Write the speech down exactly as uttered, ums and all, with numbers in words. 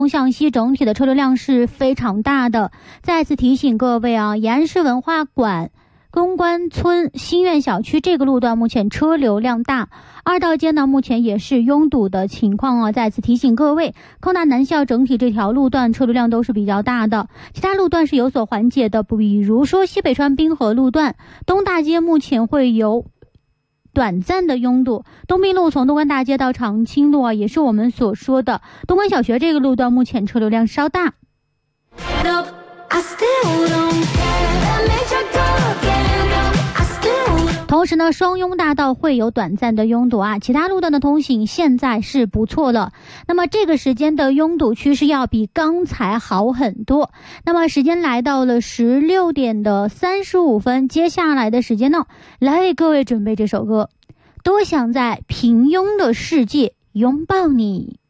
东向西整体的车流量是非常大的。再次提醒各位啊，延安市文化馆公关村新苑小区这个路段目前车流量大，二道街呢目前也是拥堵的情况啊。再次提醒各位，康大南校整体这条路段车流量都是比较大的，其他路段是有所缓解的，比如说西北川滨河路段，东大街目前会有短暂的拥堵，东滨路从东关大街到长青路啊，也是我们所说的东关小学这个路段目前车流量稍大。同时呢，双拥大道会有短暂的拥堵啊，其他路段的通行现在是不错了。那么这个时间的拥堵趋势要比刚才好很多。那么时间来到了十六点的三十五分，接下来的时间呢，来为各位准备这首歌，多想在平庸的世界拥抱你。